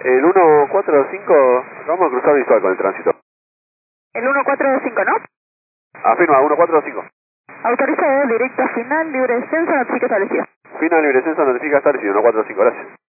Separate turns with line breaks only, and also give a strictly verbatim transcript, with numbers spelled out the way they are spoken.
El uno cuatro cinco, vamos a cruzar visual con el tránsito.
El uno cuatro cinco, ¿no?
Afirma, uno cuatro cinco.
Autorizado, directo final, libre descenso, notifica establecido.
Final libre descenso, notifica establecido, uno cuatro cinco, gracias.